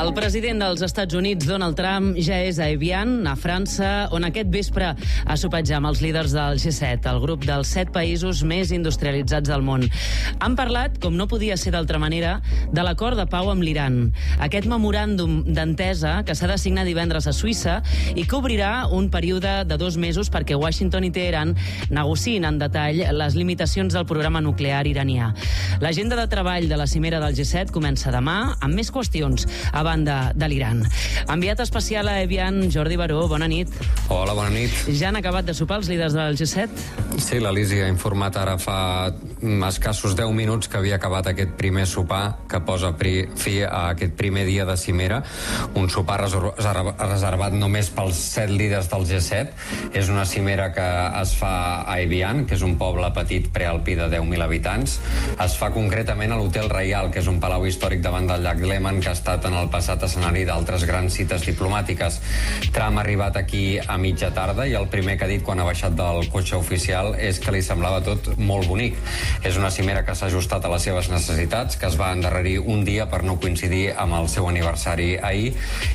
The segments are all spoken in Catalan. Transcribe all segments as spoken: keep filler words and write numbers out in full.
El president dels Estats Units, Donald Trump, ja és a Evian, a França, on aquest vespre ha sopatjar amb els líders del G set, el grup dels set països més industrialitzats del món. Han parlat, com no podia ser d'altra manera, de l'acord de pau amb l'Iran. Aquest memoràndum d'entesa que s'ha de signar divendres a Suïssa i que obrirà un període de dos mesos perquè Washington i Teheran negociïn en detall les limitacions del programa nuclear iranià. L'agenda de treball de la cimera del G set comença demà amb més qüestions a banda de l'Iran. Enviat especial a Evian, Jordi Baró, bona nit. Hola, bona nit. Ja han acabat de sopar els líders del G set? Sí, l'Elisi ha informat ara fa escassos deu minuts que havia acabat aquest primer sopar que posa fi a aquest primer dia de cimera, un sopar reservat només pels set líders del G set. És una cimera que es fa a Evian, que és un poble petit prealpí de deu mil habitants. Es fa concretament a l'Hotel Reial, que és un palau històric davant del llac Léman que ha estat en el passat escenari d'altres grans cites diplomàtiques. Trump ha arribat aquí a mitja tarda i el primer que ha dit quan ha baixat del cotxe oficial és que li semblava tot molt bonic. És una cimera que s'ha ajustat a les seves necessitats, que es va endarrerir un dia per no coincidir amb el seu aniversari ahir,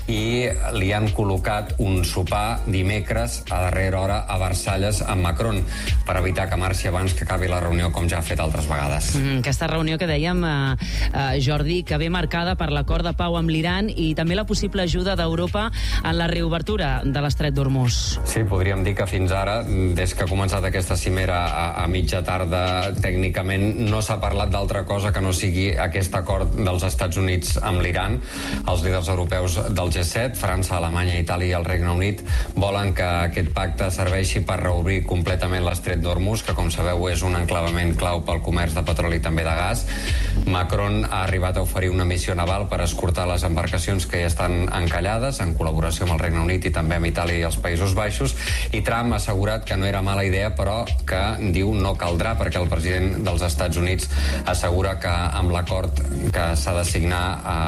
i li han col·locat un sopar dimecres a darrera hora a Versalles amb Macron per evitar que marxi abans que acabi la reunió, com ja ha fet altres vegades. Mm, aquesta reunió que dèiem, eh, eh, Jordi, que ve marcada per l'acord de pau amb l'Iran i també la possible ajuda d'Europa en la reobertura de l'estret d'Hormuz. Sí, podríem dir que fins ara, des que ha començat aquesta cimera a, a mitja tarda, tècnicament no s'ha parlat d'altra cosa que no sigui aquest acord dels Estats Units amb l'Iran. Els líders europeus del G set, França, Alemanya, Itàlia i el Regne Unit, volen que aquest pacte serveixi per reobrir completament l'estret d'Hormuz, que com sabeu és un enclavament clau pel comerç de petroli i també de gas. Macron ha arribat a oferir una missió naval per escortar les embarcacions que ja estan encallades, en col·laboració amb el Regne Unit i també amb Itàlia i els Països Baixos, i Trump ha assegurat que no era mala idea, però que diu no caldrà, perquè el president dels Estats Units assegura que amb l'acord que s'ha de signar a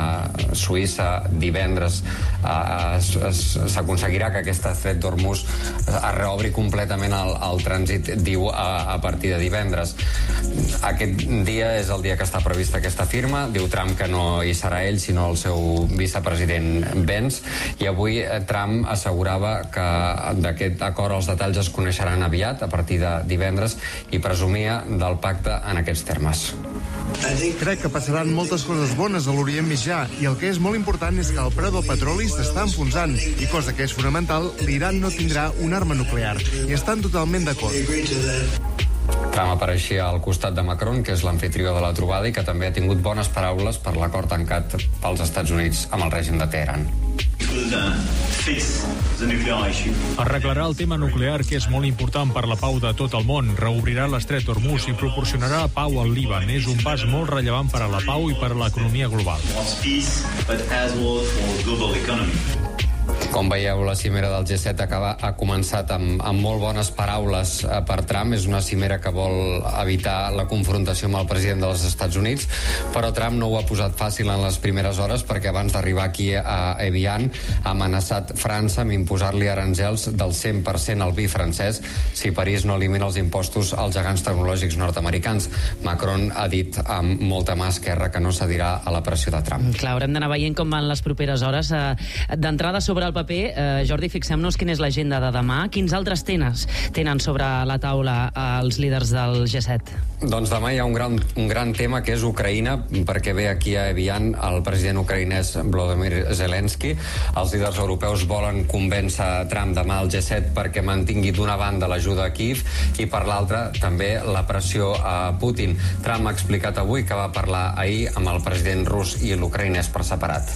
Suïssa divendres s'aconseguirà que aquest estret d'Hormuz es reobri completament el, el trànsit, diu, a, a partir de divendres. Aquest dia és el dia que està prevista aquesta firma. Diu Trump que no hi serà ell, sinó el seu vicepresident Vance, i avui Trump assegurava que d'aquest acord els detalls es coneixeran aviat, a partir de divendres, i presumia del pacte en aquests termes. Crec que passaran moltes coses bones a l'Orient Mitjà, i el que és molt important és que el preu del petroli s'està enfonsant, i cosa que és fonamental, l'Iran no tindrà una arma nuclear, i estan totalment d'acord. Trump apareixia al costat de Macron, que és l'amfitrió de la trobada i que també ha tingut bones paraules per l'acord tancat pels Estats Units amb el règim de Teheran. Arreglarà el tema nuclear, que és molt important per la pau de tot el món, reobrirà l'estret d'Hormuz i proporcionarà pau al Líban. És un pas molt rellevant per a la pau i per a l'economia global. Com veieu, la cimera del G set acaba, ha començat amb, amb molt bones paraules per Trump. És una cimera que vol evitar la confrontació amb el president dels Estats Units, però Trump no ho ha posat fàcil en les primeres hores, perquè abans d'arribar aquí a Evian ha amenaçat França amb imposar-li aranzels del cent per cent al vi francès si París no elimina els impostos als gegants tecnològics nord-americans. Macron ha dit amb molta mà esquerra que no cedirà a la pressió de Trump. Clar, haurem d'anar veient com van les properes hores. D'entrada, sobre el paper, eh, Jordi, fixem-nos quina és l'agenda de demà. Quins altres tenes tenen sobre la taula els líders del G set? Doncs demà hi ha un gran, un gran tema, que és Ucraïna, perquè ve aquí a Evian el president ucraïnès Volodymyr Zelensky. Els líders europeus volen convèncer Trump demà al G set perquè mantingui d'una banda l'ajuda a Kíev i per l'altra també la pressió a Putin. Trump ha explicat avui que va parlar ahir amb el president rus i l'ucraïnès per separat.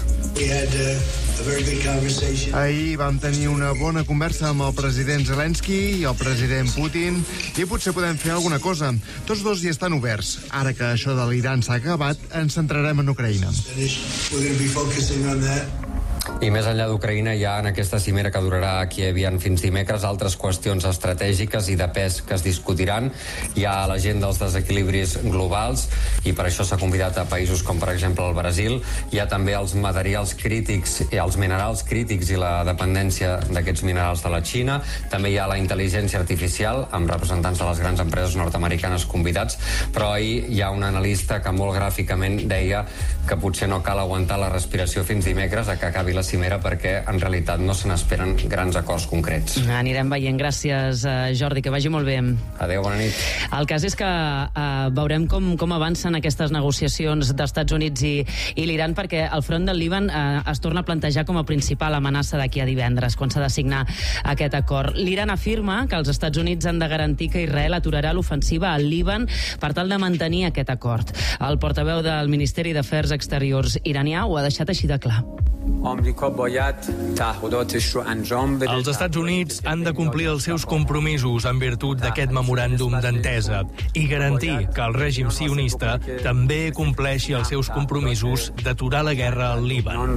Ahir vam tenir una bona conversa amb el president Zelensky i el president Putin, i potser podem fer alguna cosa. Tots dos hi estan oberts. Ara que això de l'Iran s'ha acabat, ens centrarem en Ucraïna. I més enllà d'Ucraïna hi ha en aquesta cimera que durarà a Kiev fins dimecres altres qüestions estratègiques i de pes que es discutiran. Hi ha l'agenda dels desequilibris globals i per això s'ha convidat a països com per exemple el Brasil. Hi ha també els materials crítics i els minerals crítics i la dependència d'aquests minerals de la Xina. També hi ha la intel·ligència artificial amb representants de les grans empreses nord-americanes convidats, però ahir hi ha un analista que molt gràficament deia que potser no cal aguantar la respiració fins dimecres a que acabi la cimera perquè en realitat no se n'esperen grans acords concrets. Anirem veient. Gràcies, Jordi, que vagi molt bé. Adéu, bona nit. El cas és que uh, veurem com, com avancen aquestes negociacions d'Estats Units i, i l'Iran, perquè el front del Líban uh, es torna a plantejar com a principal amenaça d'aquí a divendres, quan s'ha de signar aquest acord. L'Iran afirma que els Estats Units han de garantir que Israel aturarà l'ofensiva al Líban per tal de mantenir aquest acord. El portaveu del Ministeri d'Afers Exteriors iranià ho ha deixat així de clar. Els Estats Units han de complir els seus compromisos en virtut d'aquest memoràndum d'entesa i garantir que el règim sionista també compleixi els seus compromisos d'aturar la guerra al Líban.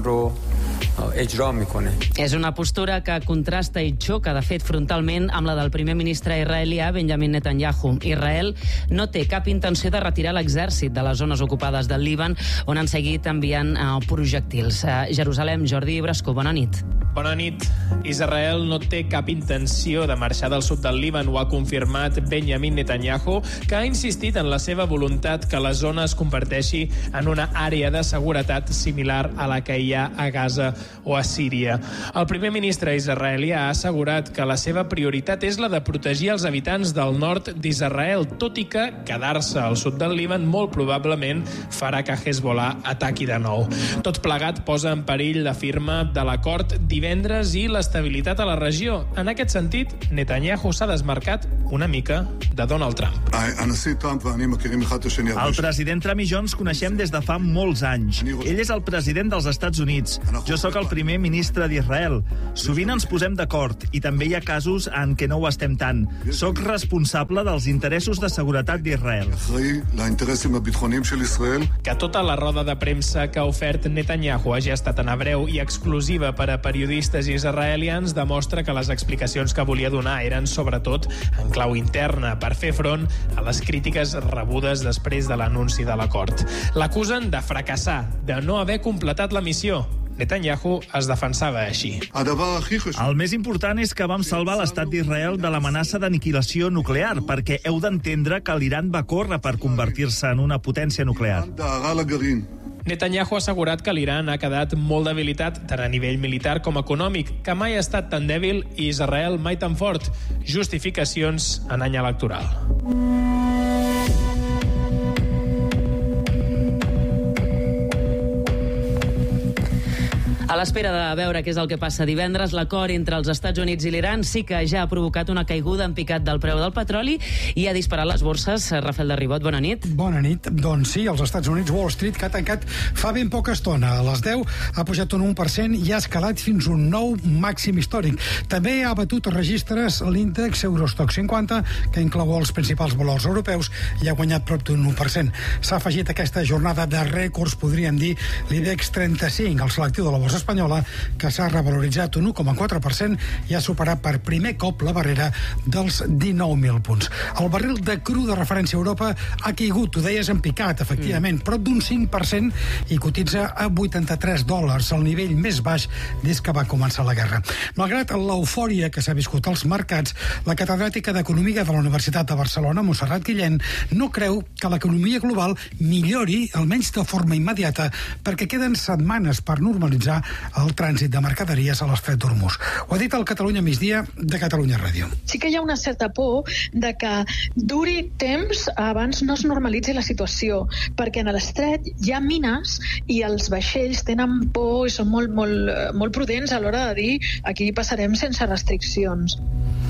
És una postura que contrasta i xoca, de fet, frontalment amb la del primer ministre israelià Benjamin Netanyahu. Israel no té cap intenció de retirar l'exèrcit de les zones ocupades del Líban, on han seguit enviant uh, projectils. Uh, Jerusalem, Jordi Brasco, bona nit. Bona nit. Israel no té cap intenció de marxar del sud del Líban, ho ha confirmat Benjamin Netanyahu, que ha insistit en la seva voluntat que la zona es converteixi en una àrea de seguretat similar a la que hi ha a Gaza o a Síria. El primer ministre israelià ha assegurat que la seva prioritat és la de protegir els habitants del nord d'Israel, tot i que quedar-se al sud del Líban molt probablement farà que Hezbollah ataqui de nou. Tot plegat posa en perill la firma de l'acord divendres i l'estabilitat a la regió. En aquest sentit, Netanyahu s'ha desmarcat una mica de Donald Trump. El president Trump i jo ens coneixem des de fa molts anys. Ell és el president dels Estats Units. Jo sóc el primer ministre d'Israel. Sovint ens posem d'acord i també hi ha casos en què no ho estem tant. Soc responsable dels interessos de seguretat d'Israel. Que tota la roda de premsa que ha ofert Netanyahu hagi estat en hebreu i exclusiva per a periodistes israelians demostra que les explicacions que volia donar eren sobretot en clau interna per fer front a les crítiques rebudes després de l'anunci de l'acord. L'acusen de fracassar, de no haver completat la missió. Netanyahu es defensava així. El més important és que vam salvar l'estat d'Israel de l'amenaça d'aniquilació nuclear, perquè heu d'entendre que l'Iran va córrer per convertir-se en una potència nuclear. Netanyahu ha assegurat que l'Iran ha quedat molt debilitat tant a nivell militar com econòmic, que mai ha estat tan dèbil i Israel mai tan fort. Justificacions en any electoral. A l'espera de veure què és el que passa divendres, l'acord entre els Estats Units i l'Iran sí que ja ha provocat una caiguda en picat del preu del petroli i ha disparat les borses. Rafael de Ribot, bona nit. Bona nit. Doncs sí, als Estats Units Wall Street, que ha tancat fa ben poca estona. A les deu ha pujat un un per cent i ha escalat fins un nou màxim històric. També ha batut registres l'índex Eurostock cinquanta, que inclou els principals valors europeus, i ha guanyat prop d'un u per cent. S'ha afegit aquesta jornada de rècords, podríem dir, l'índex trenta-cinc, el selectiu de la borsa espanyola, que s'ha revaloritzat un u coma quatre per cent i ha superat per primer cop la barrera dels dinou mil punts. El barril de cru de referència a Europa ha caigut, ho deies, en picat, efectivament, mm. prop d'un cinc per cent i cotitza a vuitanta-tres dòlars, el nivell més baix des que va començar la guerra. Malgrat l'eufòria que s'ha viscut als mercats, la catedràtica d'Economia de la Universitat de Barcelona, Montserrat Guillén, no creu que l'economia global millori, almenys de forma immediata, perquè queden setmanes per normalitzar el trànsit de mercaderies a l'estret d'Hormuz. Ho ha dit el Catalunya Migdia de Catalunya Ràdio. Sí que hi ha una certa por de que duri temps abans no es normalitzi la situació, perquè en l'estret hi ha mines i els vaixells tenen por i són molt, molt, molt prudents a l'hora de dir aquí passarem sense restriccions.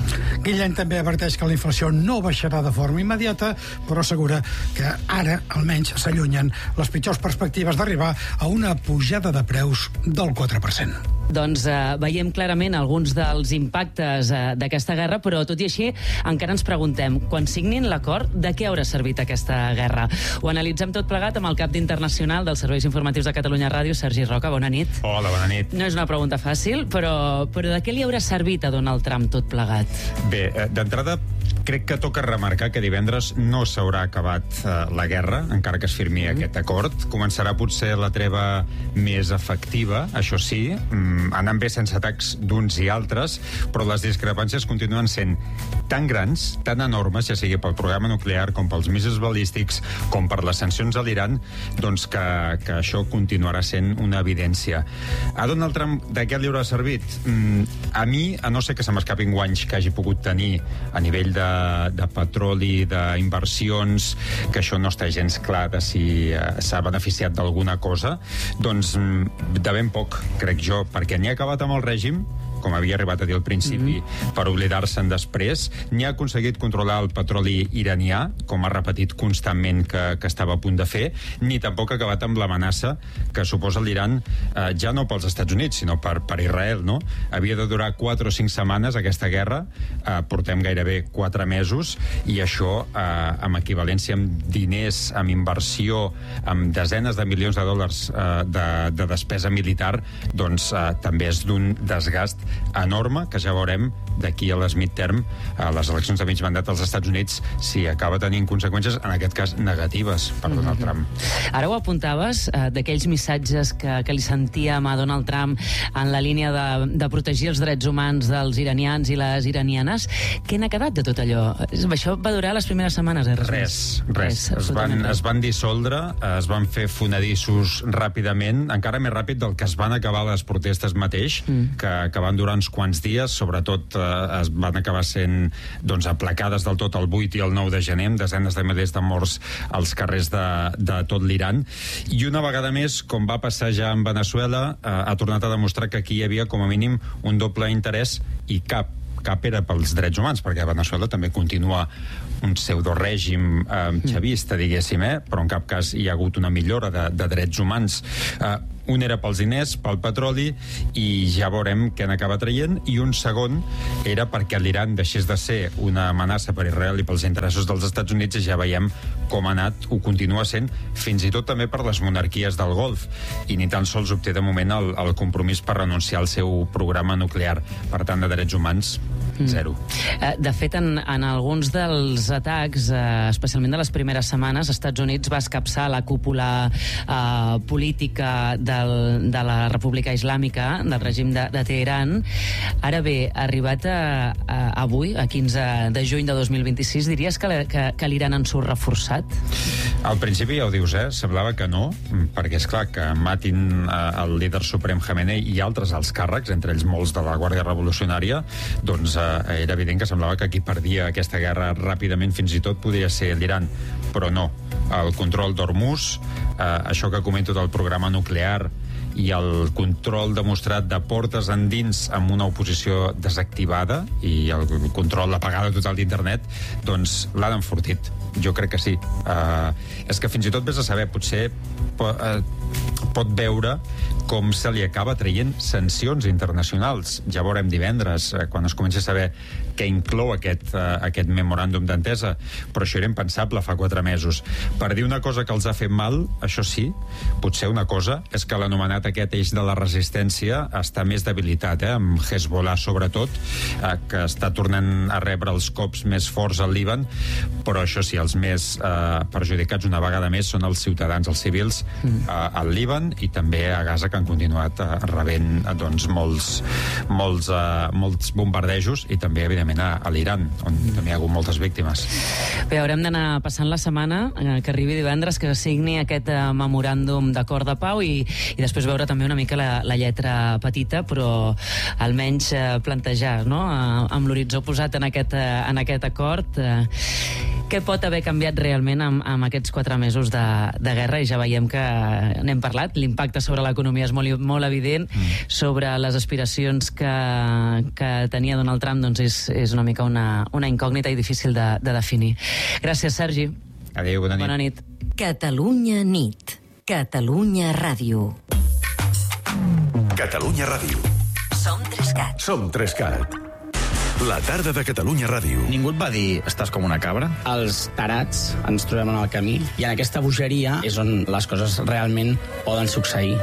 Guillem també averteix que la inflació no baixarà de forma immediata, però assegura que ara, almenys, s'allunyen les pitjors perspectives d'arribar a una pujada de preus del quatre per cent. Doncs eh, veiem clarament alguns dels impactes eh, d'aquesta guerra, però tot i així encara ens preguntem, quan signin l'acord, de què haurà servit aquesta guerra? Ho analitzem tot plegat amb el cap d'Internacional dels Serveis Informatius de Catalunya Ràdio, Sergi Roca. Bona nit. Hola, bona nit. No és una pregunta fàcil, però, però de què li haurà servit a Donald Trump tot plegat? Bé, d'entrada, crec que toca remarcar que divendres no s'haurà acabat eh, la guerra, encara que es firmi mm. aquest acord. Començarà potser la treva més efectiva, això sí, mm, anant bé sense atacs d'uns i altres, però les discrepàncies continuen sent tan grans, tan enormes, ja sigui pel programa nuclear, com pels míssils balístics, com per les sancions a l'Iran, doncs que, que això continuarà sent una evidència. A Donald Trump, de què li haurà servit? Mm, a mi, a no ser que se m'escapin guanys que hagi pogut tenir a nivell de de petroli, d'inversions, que això no està gens clar de si uh, s'ha beneficiat d'alguna cosa, doncs de ben poc, crec jo, perquè ni ha acabat amb el règim, com havia arribat a dir al principi, mm-hmm. per oblidar-se'n després, ni ha aconseguit controlar el petroli iranià, com ha repetit constantment que, que estava a punt de fer, ni tampoc ha acabat amb l'amenaça que suposa l'Iran, eh, ja no pels Estats Units, sinó per, per Israel, no? Havia de durar quatre o cinc setmanes aquesta guerra, eh, portem gairebé quatre mesos, i això, eh, amb equivalència amb diners, amb inversió, amb desenes de milions de dòlars eh, de, de despesa militar, doncs eh, també és d'un desgast enorme, que ja veurem d'aquí a les midterm, a les eleccions de mig mandat als Estats Units, si acaba tenint conseqüències, en aquest cas, negatives per mm-hmm. Donald Trump. Ara ho apuntaves, eh, d'aquells missatges que, que li sentíem a Donald Trump en la línia de, de protegir els drets humans dels iranians i les iranianes. Què n'ha quedat de tot allò? Això va durar les primeres setmanes, eh? Res, res. res. Es, van, es van dissoldre, es van fer fonedissos ràpidament, encara més ràpid del que es van acabar les protestes mateix, mm. que, que van durar uns quants dies, sobretot eh, es van acabar sent doncs, aplacades del tot el vuit i el nou de gener, amb desenes de milers de morts als carrers de, de tot l'Iran. I una vegada més, com va passar ja en Venezuela, eh, ha tornat a demostrar que aquí hi havia com a mínim un doble interès, i cap cap era pels drets humans, perquè a Venezuela també continua un pseudo-règim eh, xavista, diguéssim, eh? Però en cap cas hi ha hagut una millora de, de drets humans. Eh, un era pels diners, pel petroli, i ja veurem què n'acaba traient, i un segon era perquè l'Iran deixés de ser una amenaça per Israel i pels interessos dels Estats Units, i ja veiem com ha anat, ho continua sent, fins i tot també per les monarquies del Golf, i ni tan sols obté de moment el, el compromís per renunciar al seu programa nuclear. Per tant, de drets humans, zero. Mm. De fet, en, en alguns dels atacs, eh, especialment de les primeres setmanes, Estats Units va escapçar la cúpula eh, política del, de la República Islàmica, del règim de, de Teheran. Ara bé, arribat a, a, avui, a quinze de juny de dos mil vint-i-sis, diries que, que, que l'Iran en surt reforçat? Al principi ja ho dius, eh? Semblava que no, perquè és clar que matin eh, el líder suprem Khamenei i altres alts càrrecs, entre ells molts de la Guàrdia Revolucionària, doncs eh, era evident que semblava que qui perdia aquesta guerra ràpidament fins i tot podia ser l'Iran, però no. El control d'Hormuz, eh, això que comento del programa nuclear, i el control demostrat de portes endins amb una oposició desactivada i el control, l'apagada total d'internet, doncs l'han enfortit. Jo crec que sí. Uh, és que fins i tot vés a saber, potser po, uh, pot veure com se li acaba traient sancions internacionals. Ja veurem divendres, uh, quan es comenci a saber què inclou aquest, uh, aquest memoràndum d'entesa, però això era impensable fa quatre mesos. Per dir una cosa que els ha fet mal, això sí, potser una cosa és que l'anomenat aquest eix de la resistència està més debilitat, eh, amb Hezbollah sobretot, eh, que està tornant a rebre els cops més forts al Líban, però això sí, els més eh, perjudicats una vegada més són els ciutadans, els civils, eh, al Líban i també a Gaza, que han continuat eh, rebent eh, doncs, molts, molts, eh, molts bombardejos, i també, evidentment, a, a l'Iran, on també hi ha hagut moltes víctimes. Bé, haurem d'anar passant la setmana, eh, que arribi divendres, que signi aquest eh, memoràndum d'acord de pau, i, i després veure també una mica la, la lletra petita, però almenys eh, plantejar, no?, eh, amb l'horitzó posat en aquest, eh, en aquest acord. Eh, Què pot haver canviat realment amb, amb aquests quatre mesos de, de guerra? I ja veiem que n'hem parlat. L'impacte sobre l'economia és molt, molt evident. Mm. Sobre les aspiracions que, que tenia Donald Trump, doncs és, és una mica una, una incògnita i difícil de, de definir. Gràcies, Sergi. Adéu, bona nit. Bona nit. Catalunya nit. Catalunya Ràdio. Catalunya Ràdio. Som Trescat. Som Trescat. La tarda de Catalunya Ràdio. Ningú et va dir, estàs com una cabra? Els tarats ens trobem en el camí i en aquesta bogeria és on les coses realment poden succeir.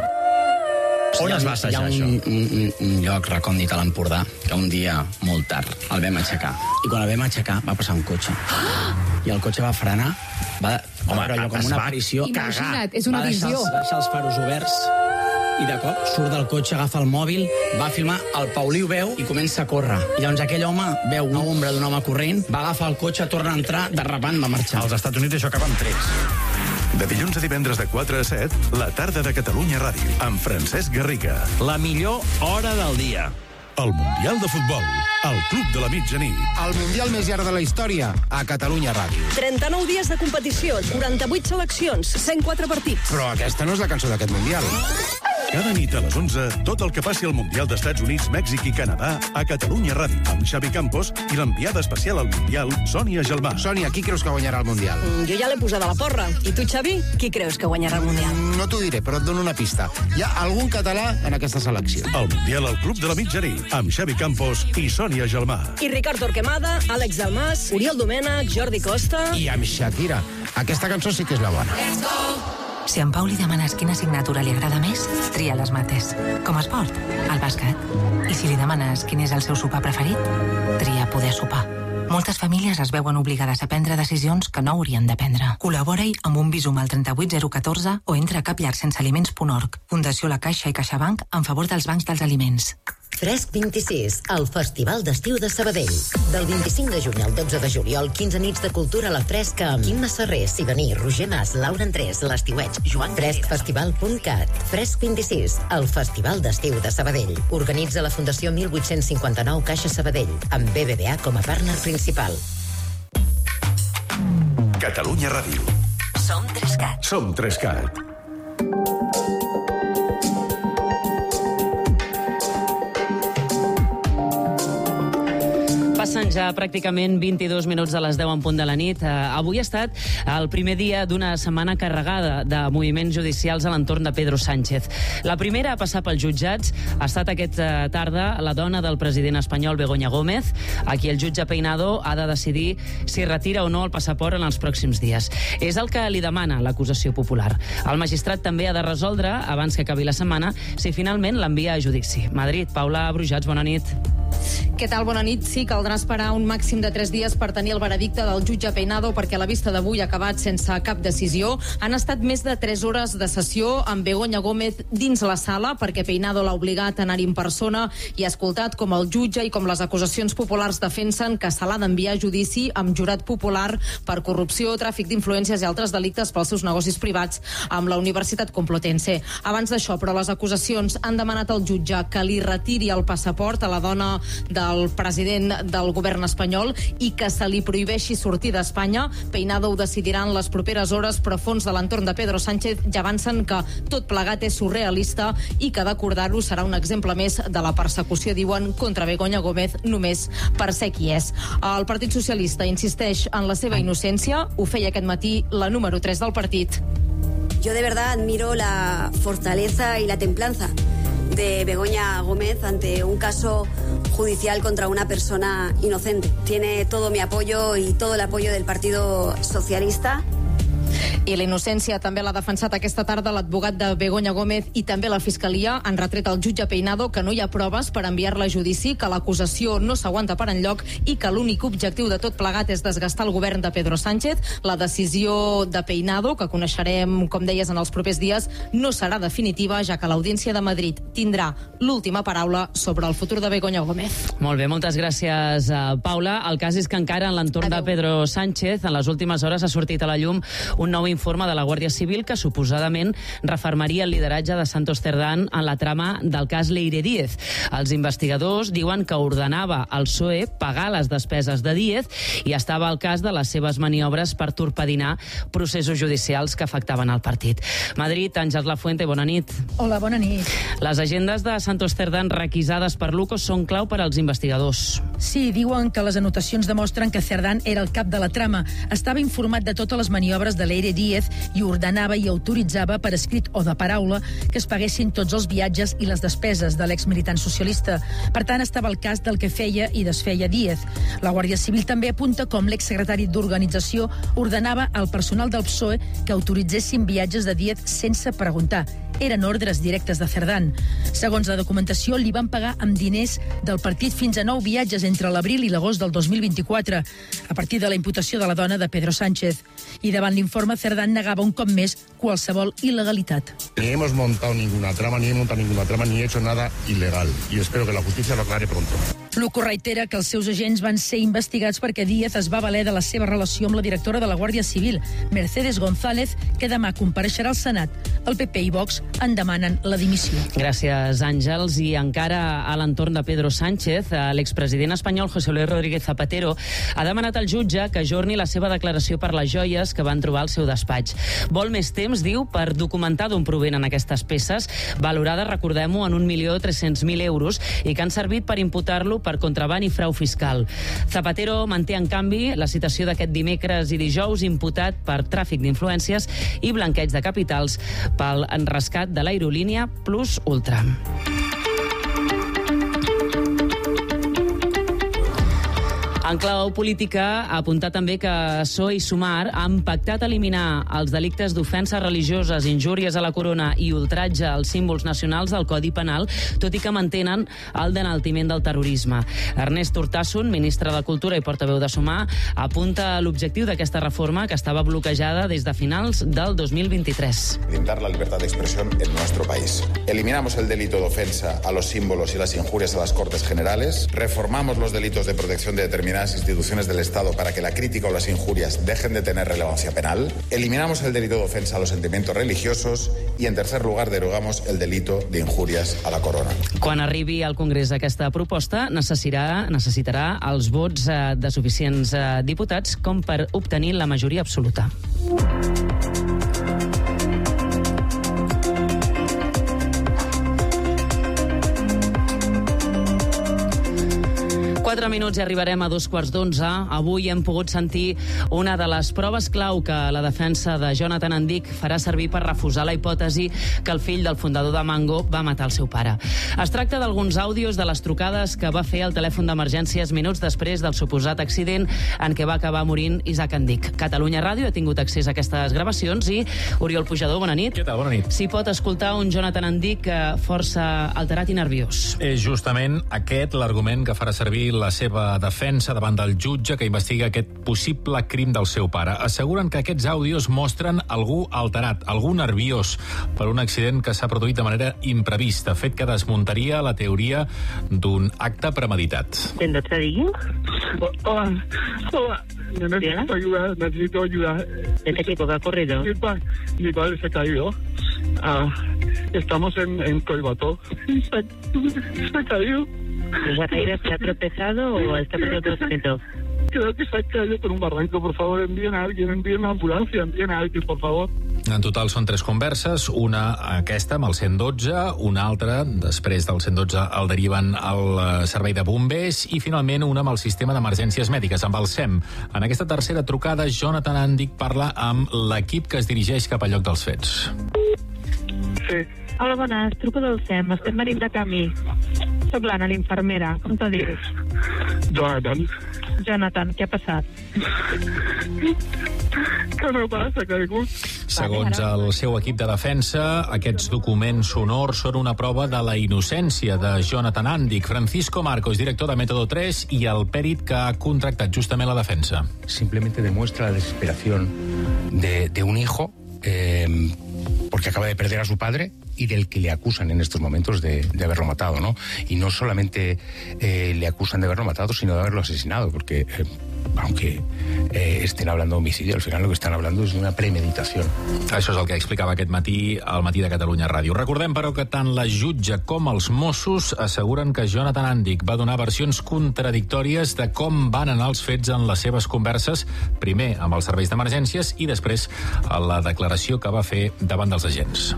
On es va assajar, això? Hi ha un, un, un lloc recòndit a l'Empordà que un dia, molt tard, el vam aixecar. I quan el vam aixecar va passar un cotxe. I el cotxe va frenar, va, Home, va allò com una aparició. Imagina't, és una va deixar visió. els, deixar els faros oberts i de cop surt del cotxe, agafa el mòbil, va filmar, el Paulí ho veu i comença a córrer. I llavors aquell home veu una ombra d'un home corrent, va agafar el cotxe, torna a entrar, de repent va marxar. Als Estats Units això acaba amb trets. De dilluns a divendres de quatre a set, la tarda de Catalunya Ràdio, amb Francesc Garriga. La millor hora del dia. El Mundial de Futbol, al Club de la Mitjanit. El Mundial més llarg de la història, a Catalunya Ràdio. trenta-nou dies de competició, quaranta-vuit seleccions, cent quatre partits. Però aquesta no és la cançó d'aquest Mundial. Cada nit a les onze, tot el que passi al Mundial d'Estats Units, Mèxic i Canadà a Catalunya Ràdio, amb Xavi Campos i l'enviada especial al Mundial, Sònia Gelmà. Sònia, qui creus que guanyarà el Mundial? Mm, jo ja l'he posada a la porra. I tu, Xavi, qui creus que guanyarà el Mundial? Mm, no t'ho diré, però et dono una pista. Hi ha algun català en aquesta selecció. El Mundial al Club de la Mitjanit, amb Xavi Campos i Sònia Gelmà. I Ricard Torquemada, Àlex Dalmas, Oriol Domènech, Jordi Costa... I amb Shakira. Aquesta cançó sí que és la bona. Let's go! Si a en Pau li demanes quina assignatura li agrada més, tria les mates. Com a esport, el bàsquet. I si li demanes quin és el seu sopar preferit, tria poder sopar. Moltes famílies es veuen obligades a prendre decisions que no haurien de prendre. Col·labora-hi amb un Visum al trenta-vuit zero catorze o entra a capllarsensealiments punt org. Fundació La Caixa i CaixaBank en favor dels bancs dels aliments. Fresc vint-i-sis, el Festival d'Estiu de Sabadell. Del vint-i-cinc de juny al dotze de juliol, quinze nits de cultura a la fresca amb Quim Masserrer, Sidaní, Roger Mas, Laura Andrés, l'Estiueig, Joan fresc festival punt cat. Fresc vint-i-sis, el Festival d'Estiu de Sabadell. Organitza la Fundació mil vuit-cents cinquanta-nou Caixa Sabadell, amb B B V A com a partner principal. Catalunya Ràdio. Som Trescat. Som Trescat. Passen ja pràcticament vint-i-dos minuts de les deu en punt de la nit. Uh, avui ha estat el primer dia d'una setmana carregada de moviments judicials a l'entorn de Pedro Sánchez. La primera a passar pels jutjats ha estat aquesta tarda la dona del president espanyol, Begoña Gómez, a qui el jutge Peinado ha de decidir si retira o no el passaport en els pròxims dies. És el que li demana l'acusació popular. El magistrat també ha de resoldre, abans que acabi la setmana, si finalment l'envia a judici. Madrid, Paula Brujats, bona nit. Què tal? Bona nit. Sí, caldrà esperar un màxim de tres dies per tenir el veredicte del jutge Peinado perquè la vista d'avui ha acabat sense cap decisió. Han estat més de tres hores de sessió amb Begoña Gómez dins la sala perquè Peinado l'ha obligat a anar-hi en persona i ha escoltat com el jutge i com les acusacions populars defensen que se l'ha d'enviar a judici amb jurat popular per corrupció, tràfic d'influències i altres delictes pels seus negocis privats amb la Universitat Complutense. Abans d'això, però, les acusacions han demanat al jutge que li retiri el passaport a la dona del president del govern espanyol i que se li prohibeixi sortir d'Espanya. Peinado ho decidirà en les properes hores, però fons de l'entorn de Pedro Sánchez ja avancen que tot plegat és surrealista i que d'acordar-ho serà un exemple més de la persecució, diuen, contra Begoña Gómez només per ser qui és. El Partit Socialista insisteix en la seva innocència, ho feia aquest matí la número tres del partit. Yo de verdad admiro la fortaleza y la templanza de Begoña Gómez ante un caso judicial contra una persona inocente. Tiene todo mi apoyo y todo el apoyo del Partido Socialista. I la innocència també l'ha defensat aquesta tarda l'advogat de Begoña Gómez i també la Fiscalia. Han retret al jutge Peinado que no hi ha proves per enviar-la a judici, que l'acusació no s'aguanta per enlloc i que l'únic objectiu de tot plegat és desgastar el govern de Pedro Sánchez. La decisió de Peinado, que coneixerem, com deies, en els propers dies, no serà definitiva, ja que l'Audiència de Madrid tindrà l'última paraula sobre el futur de Begoña Gómez. Molt bé, moltes gràcies, Paula. El cas és que encara en l'entorn de Pedro Sánchez, en les últimes hores ha sortit a la llum un nou informe de la Guàrdia Civil que suposadament refermaria el lideratge de Santos Cerdán en la trama del cas Leire Díez. Els investigadors diuen que ordenava al P S O E pagar les despeses de Díez i estava al cas de les seves maniobres per torpedinar processos judicials que afectaven el partit. Madrid, Àngels Lafuente, bona nit. Hola, bona nit. Les agendes de Santos Cerdán requisades per Lucos són clau per als investigadors. Sí, diuen que les anotacions demostren que Cerdán era el cap de la trama. Estava informat de totes les maniobres de Leire Díez i ordenava i autoritzava per escrit o de paraula que es paguessin tots els viatges i les despeses de l'exmilitant socialista. Per tant, estava al cas del que feia i desfeia Díez. La Guàrdia Civil també apunta com l'exsecretari d'Organització ordenava al personal del P S O E que autoritzessin viatges de Díez sense preguntar. Eren ordres directes de Cerdán. Segons la documentació, li van pagar amb diners del partit fins a nou viatges entre l'abril i l'agost del dos mil vint-i-quatre, a partir de la imputació de la dona de Pedro Sánchez. I davant l'informe, Cerdán negava un cop més qualsevol il·legalitat. Ni hemos montado ninguna trama, ni he montado ninguna trama, ni he hecho nada ilegal. Y espero que la justicia lo aclare pronto. Luco reitera que els seus agents van ser investigats perquè Díez es va valer de la seva relació amb la directora de la Guàrdia Civil, Mercedes González, que demà compareixerà al Senat. El P P i Vox en demanen la dimissió. Gràcies, Àngels. I encara a l'entorn de Pedro Sánchez, l'expresident espanyol José Luis Rodríguez Zapatero ha demanat al jutge que ajorni la seva declaració per les joies que van trobar al seu despatx. Vol més temps, diu, per documentar d'on provenen aquestes peces, valorades, recordem-ho, en un milió tres-cents mil euros, i que han servit per imputar-lo per contraban i frau fiscal. Zapatero manté, en canvi, la citació d'aquest dimecres i dijous imputat per tràfic d'influències i blanqueig de capitals pel rescat de l'aerolínia Plus Ultra. En clau política, ha apuntat també que P S O E i Sumar han pactat eliminar els delictes d'ofenses religioses, injúries a la corona i ultratge als símbols nacionals del Codi Penal, tot i que mantenen el d'enaltiment del terrorisme. Ernest Urtasun, ministre de Cultura i portaveu de Sumar, apunta a l'objectiu d'aquesta reforma que estava bloquejada des de finals del dos mil vint-i-tres. Blindar la libertad de expresión en nuestro país. Eliminamos el delito de ofensa a los símbolos y las injurias a las Cortes Generales. Reformamos los delitos de protección de determinadas instituciones del Estado para que la crítica o las injurias dejen de tener relevancia penal. Eliminamos el delito de ofensa a los sentimientos religiosos y, en tercer lugar, derogamos el delito de injurias a la corona. Quan arribi al Congrés aquesta proposta, necessitarà, necessitarà els vots eh, de suficients eh, diputats com per obtenir la majoria absoluta. Quatre minuts i arribarem a dos quarts d'onze. Avui hem pogut sentir una de les proves clau que la defensa de Jonathan Andic farà servir per refusar la hipòtesi que el fill del fundador de Mango va matar el seu pare. Es tracta d'alguns àudios de les trucades que va fer al telèfon d'emergències minuts després del suposat accident en què va acabar morint Isaac Andic. Catalunya Ràdio ha tingut accés a aquestes gravacions i Oriol Pujador, bona nit. Què tal? Bona nit. S'hi pot escoltar un Jonathan Andic força alterat i nerviós. És justament aquest l'argument que farà servir la seva defensa davant del jutge que investiga aquest possible crim del seu pare. Asseguren que aquests àudios mostren algú alterat, algú nerviós per un accident que s'ha produït de manera imprevista, fet que desmuntaria la teoria d'un acte premeditat. ¿Dónde te digo? Hola, hola. Necesito ayuda, necesito ayuda. ¿De qué tipo que ha corrido? Mi, pa, mi padre se ha caído. Uh, estamos en, en Collbató. Se ha caído. ¿Se ha caído, se ha tropezado o está por otro sitio? Creo que se ha caído por un barranco. Por favor, envíen a alguien, envíen una ambulancia, envíen a alguien, por favor. En total són tres converses, una aquesta amb el cent dotze, una altra, després del cent dotze el deriven al servei de bombers i finalment una amb el sistema d'emergències mèdiques, amb el S E M. En aquesta tercera trucada, Jonathan Andic parla amb l'equip que es dirigeix cap al lloc dels fets. Sí. Hola, bones, truco del S E M, estem venint de camí. Soc l'Anna, l'infermera, com te dius? Jonathan. Jonathan, què ha passat? Que no passa, que ningú... Segons el seu equip de defensa, aquests documents sonors són una prova de la innocència de Jonathan Andic. Francisco Marcos, director de Método tres, i el pèrit que ha contractat justament la defensa. Simplemente demuestra la desesperación de, de un hijo eh, porque acaba de perder a su padre y del que le acusan en estos momentos de, de haberlo matado, ¿no? Y no solamente eh, le acusan de haberlo matado, sino de haberlo asesinado, porque eh, aunque eh, estén hablando de homicidio, al final lo que están hablando és d'una premeditació. Això és el que explicava aquest matí al Matí de Catalunya Ràdio. Recordem, però, que tant la jutge com els Mossos asseguren que Jonathan Andic va donar versions contradictòries de com van anar els fets en les seves converses, primer amb els serveis d'emergències i després a la declaració que va fer davant dels agents.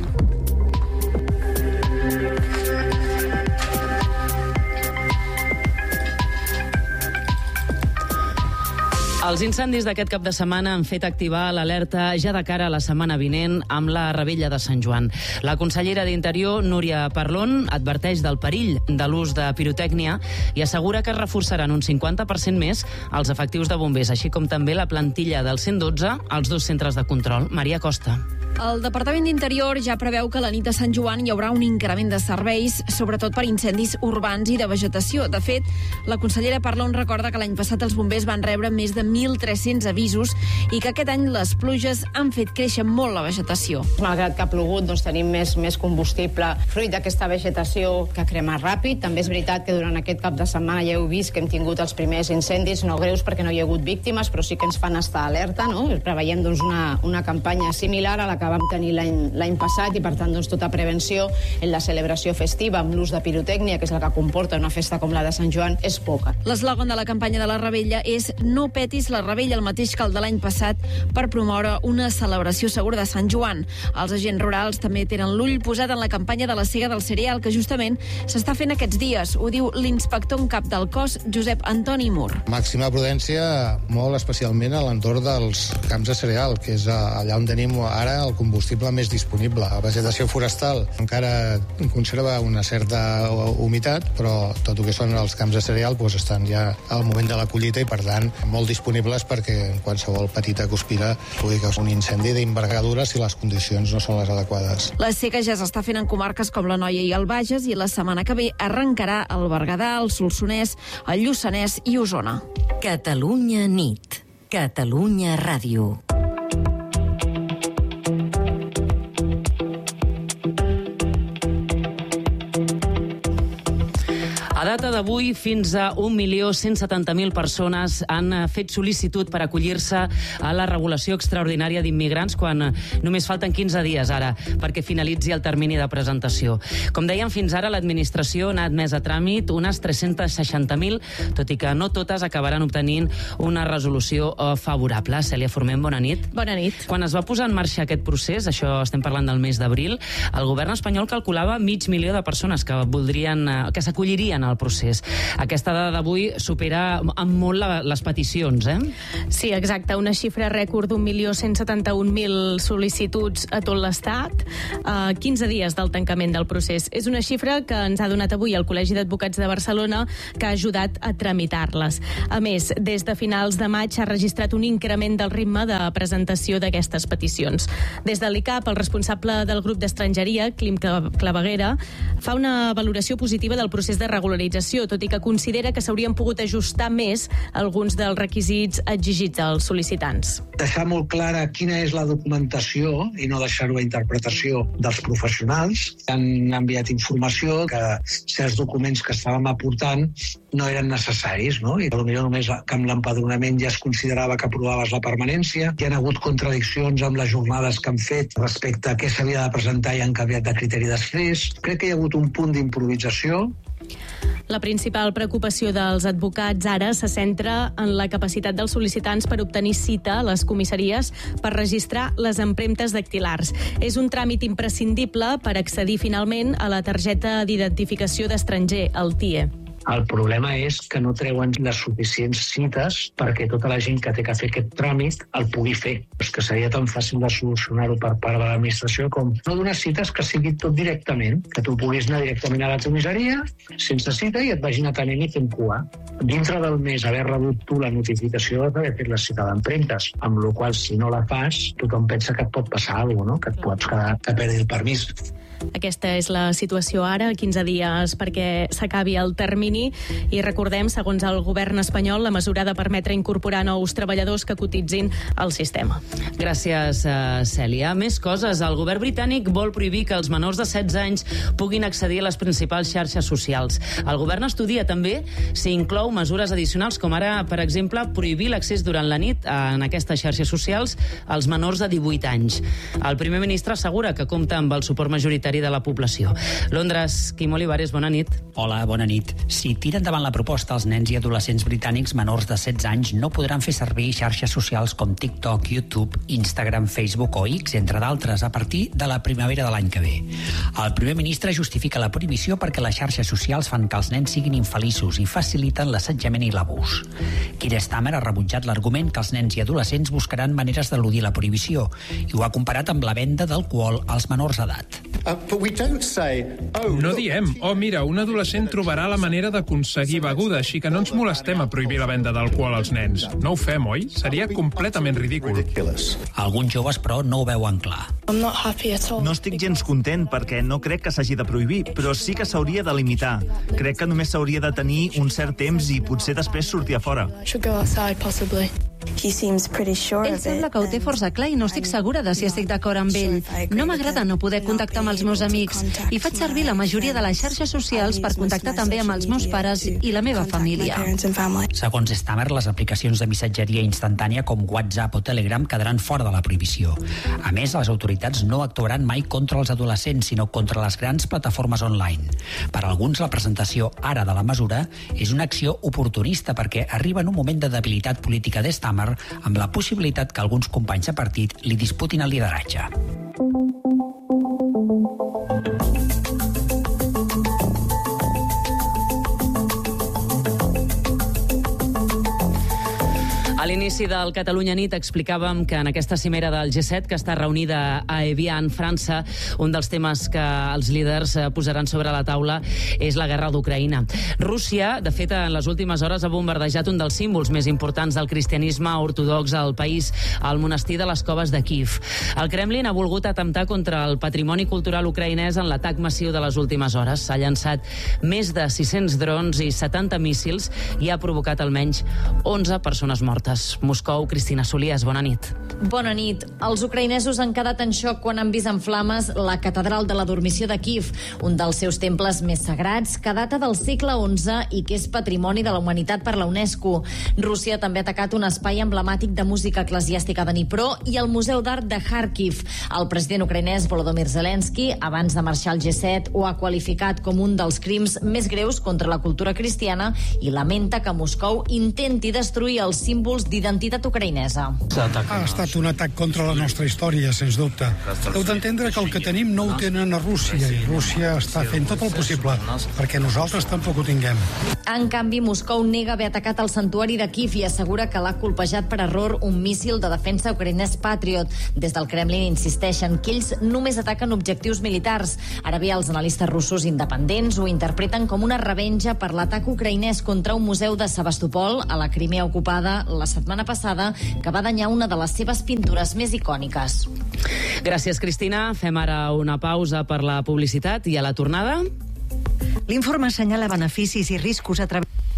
Els incendis d'aquest cap de setmana han fet activar l'alerta ja de cara a la setmana vinent amb la Revetlla de Sant Joan. La consellera d'Interior, Núria Parlon, adverteix del perill de l'ús de pirotècnia i assegura que es reforçaran un cinquanta per cent més els efectius de bombers, així com també la plantilla del cent dotze als dos centres de control. Maria Costa. El Departament d'Interior ja preveu que la nit de Sant Joan hi haurà un increment de serveis, sobretot per incendis urbans i de vegetació. De fet, la consellera Parlon recorda que l'any passat els bombers van rebre més de mil tres-cents avisos i que aquest any les pluges han fet créixer molt la vegetació. Malgrat que ha plogut, doncs tenim més, més combustible fruit d'aquesta vegetació que crema ràpid. També és veritat que durant aquest cap de setmana ja heu vist que hem tingut els primers incendis, no greus perquè no hi ha hagut víctimes, però sí que ens fan estar alerta, no? Preveiem doncs, una, una campanya similar a la que vam tenir l'any passat i, per tant, doncs, tota prevenció en la celebració festiva amb l'ús de pirotècnia, que és el que comporta una festa com la de Sant Joan, és poca. L'eslògan de la campanya de la Revetlla és "No petis la Revetlla", el mateix que el de l'any passat, per promoure una celebració segura de Sant Joan. Els agents rurals també tenen l'ull posat en la campanya de la sega del cereal, que justament s'està fent aquests dies. Ho diu l'inspector en cap del cos, Josep Antoni Mur. Màxima prudència, molt especialment a l'entorn dels camps de cereal, que és allà on tenim ara el combustible més disponible. La vegetació forestal encara conserva una certa humitat, però tot el que són els camps de cereal doncs, estan ja al moment de la collita i, per tant, molt disponibles perquè qualsevol petita guspira pugui causar un incendi d'envergadura si les condicions no són les adequades. La seca ja s'està fent en comarques com l'Anoia i el Bages i la setmana que ve arrencarà el Berguedà, el Solsonès, el Lluçanès i Osona. Catalunya nit. Catalunya ràdio. A data d'avui, fins a un milió cent setanta mil persones han fet sol·licitud per acollir-se a la regulació extraordinària d'immigrants quan només falten quinze dies ara perquè finalitzi el termini de presentació. Com dèiem, fins ara l'administració n'ha admès a tràmit unes tres-cents seixanta mil, tot i que no totes acabaran obtenint una resolució favorable. Cèlia Forment, bona nit. Bona nit. Quan es va posar en marxa aquest procés, això estem parlant del mes d'abril, el govern espanyol calculava mig milió de persones que voldrien, que s'acollirien al procés. Aquesta dada d'avui supera amb molt la, les peticions, eh? Sí, exacte, una xifra rècord d'un milió cent setanta-un mil sol·licituds a tot l'Estat, a quinze dies del tancament del procés. És una xifra que ens ha donat avui el Col·legi d'Advocats de Barcelona, que ha ajudat a tramitar-les. A més, des de finals de maig s'ha registrat un increment del ritme de presentació d'aquestes peticions. Des de l'I C A P, el responsable del grup d'estrangeria, Clim Claveguera, fa una valoració positiva del procés de regularització, tot i que considera que s'haurien pogut ajustar més alguns dels requisits exigits als sol·licitants. Deixar molt clara quina és la documentació i no deixar-ho a interpretació dels professionals. Han enviat informació que certs documents que estàvem aportant no eren necessaris, no? I potser només que amb l'empadronament ja es considerava que aprovaves la permanència. Hi ha hagut contradiccions amb les jornades que han fet respecte a què s'havia de presentar i han canviat de criteri després. Crec que hi ha hagut un punt d'improvisació. La principal preocupació dels advocats ara se centra en la capacitat dels sol·licitants per obtenir cita a les comissaries per registrar les empremtes dactilars. És un tràmit imprescindible per accedir finalment a la targeta d'identificació d'estranger, el T I E. El problema és que no treuen les suficients cites perquè tota la gent que té que fer aquest tràmit el pugui fer. És que seria tan fàcil de solucionar-ho per part de l'administració com no donar cites que sigui tot directament, que tu puguis anar directament a la comissaria sense cita i et vagin atenent i fent cua. Dintre del mes haver rebut tu la notificació d'haver fet la cita d'empremtes, amb la qual si no la fas tothom pensa que et pot passar alguna cosa, no? Que et pots quedar a perdre el permís. Aquesta és la situació ara, quinze dies perquè s'acabi el termini, i recordem, segons el govern espanyol, la mesura ha de permetre incorporar nous treballadors que cotitzin al sistema. Gràcies, Cèlia. Més coses. El govern britànic vol prohibir que els menors de setze anys puguin accedir a les principals xarxes socials. El govern estudia també si inclou mesures addicionals, com ara, per exemple, prohibir l'accés durant la nit en aquestes xarxes socials als menors de divuit anys. El primer ministre assegura que compta amb el suport majoritari de la població. Londres, Quim Olivares, bona nit. Hola, bona nit. Si tiren endavant la proposta, els nens i adolescents britànics menors de setze anys no podran fer servir xarxes socials com TikTok, YouTube, Instagram, Facebook o X, entre d'altres, a partir de la primavera de l'any que ve. El primer ministre justifica la prohibició perquè les xarxes socials fan que els nens siguin infeliços i faciliten l'assetjament i l'abús. Keir Starmer ha rebutjat l'argument que els nens i adolescents buscaran maneres d'eludir la prohibició i ho ha comparat amb la venda d'alcohol als menors d'edat. No diem, oh mira, un adolescent trobarà la manera d'aconseguir beguda, així que no ens molestem a prohibir la venda d'alcohol als nens. No ho fem, oi? Seria completament ridícul. Alguns joves, però, no ho veuen clar. No estic gens content perquè no crec que s'hagi de prohibir, però sí que s'hauria de limitar. Crec que només s'hauria de tenir un cert temps i potser després sortir a fora. Ell sembla que ho té força clar i no estic segura de si estic d'acord amb ell. No m'agrada no poder contactar amb els meus amics i faig servir la majoria de les xarxes socials per contactar també amb els meus pares i la meva família. Segons Starmer, les aplicacions de missatgeria instantània com WhatsApp o Telegram quedaran fora de la prohibició. A més, les autoritats no actuaran mai contra els adolescents, sinó contra les grans plataformes online. Per alguns, la presentació ara de la mesura és una acció oportunista perquè arriba en un moment de debilitat política de Starmer, amb la possibilitat que alguns companys de partit li disputin el lideratge. A l'inici del Catalunya Nit explicàvem que en aquesta cimera del G set, que està reunida a Evian, França, un dels temes que els líders posaran sobre la taula és la guerra d'Ucraïna. Rússia, de fet, en les últimes hores ha bombardejat un dels símbols més importants del cristianisme ortodox al país, el monestir de les Coves de Kíev. El Kremlin ha volgut atemptar contra el patrimoni cultural ucraïnès en l'atac massiu de les últimes hores. S'ha llançat més de sis-cents drons i setanta míssils i ha provocat almenys onze persones mortes. Moscou, Cristina Solies, bona nit. Bona nit. Els ucraïnesos han quedat en xoc quan han vist en flames la catedral de la Dormició de Kíev, un dels seus temples més sagrats, que data del segle onze i que és patrimoni de la humanitat per la UNESCO. Rússia també ha atacat un espai emblemàtic de música eclesiàstica de Dnipro i el Museu d'Art de Kharkiv. El president ucraïnès Volodymyr Zelensky, abans de marxar al G set, ho ha qualificat com un dels crims més greus contra la cultura cristiana i lamenta que Moscou intenti destruir els símbols d'identitat ucraïnesa. Ha estat un atac contra la nostra història, sens dubte. Heu d'entendre que el que tenim no ho tenen a Rússia i Rússia està fent tot el possible perquè nosaltres tampoc ho tinguem. En canvi, Moscou nega haver atacat el santuari de Kíev i assegura que l'ha colpejat per error un míssil de defensa ucraïnès Patriot. Des del Kremlin insisteixen que ells només ataquen objectius militars. Ara bé, els analistes russos independents ho interpreten com una revenja per l'atac ucraïnès contra un museu de Sebastopol, a la Crimea ocupada, la setmana passada, que va danyar una de les seves pintures més icòniques. Gràcies, Cristina. Fem ara una pausa per la publicitat i a la tornada... L'informe assenyala beneficis i riscos a través...